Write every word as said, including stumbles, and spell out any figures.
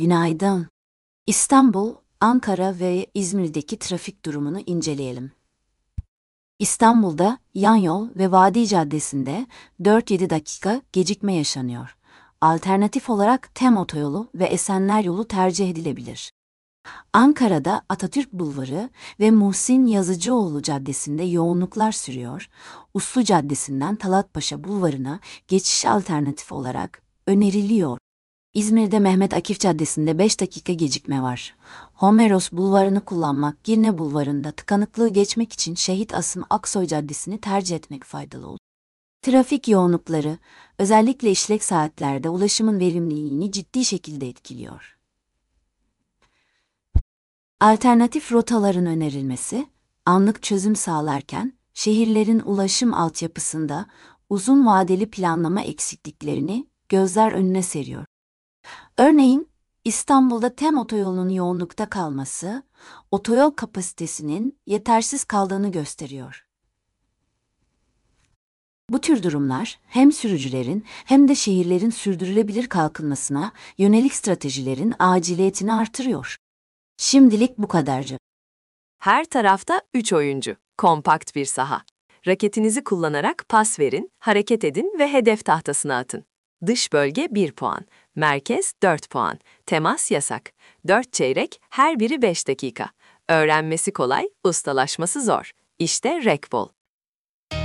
Günaydın. İstanbul, Ankara ve İzmir'deki trafik durumunu inceleyelim. İstanbul'da yan yol ve Vadi Caddesi'nde dört yedi dakika gecikme yaşanıyor. Alternatif olarak Tem Otoyolu ve Esenler Yolu tercih edilebilir. Ankara'da Atatürk Bulvarı ve Muhsin Yazıcıoğlu Caddesi'nde yoğunluklar sürüyor. Uslu Caddesi'nden Talatpaşa Bulvarı'na geçiş alternatif olarak öneriliyor. İzmir'de Mehmet Akif Caddesi'nde beş dakika gecikme var. Homeros Bulvarı'nı kullanmak, Girne Bulvarı'nda tıkanıklığı geçmek için Şehit Asım Aksoy Caddesi'ni tercih etmek faydalı olur. Trafik yoğunlukları, özellikle işlek saatlerde ulaşımın verimliliğini ciddi şekilde etkiliyor. Alternatif rotaların önerilmesi, anlık çözüm sağlarken, şehirlerin ulaşım altyapısında uzun vadeli planlama eksikliklerini gözler önüne seriyor. Örneğin, İstanbul'da Tem otoyolunun yoğunlukta kalması, otoyol kapasitesinin yetersiz kaldığını gösteriyor. Bu tür durumlar hem sürücülerin hem de şehirlerin sürdürülebilir kalkınmasına yönelik stratejilerin aciliyetini artırıyor. Şimdilik bu kadarcık. Her tarafta üç oyuncu. Kompakt bir saha. Raketinizi kullanarak pas verin, hareket edin ve hedef tahtasına atın. Dış bölge bir puan. Merkez dört puan. Temas yasak. dört çeyrek, her biri beş dakika. Öğrenmesi kolay, ustalaşması zor. İşte Rekbol.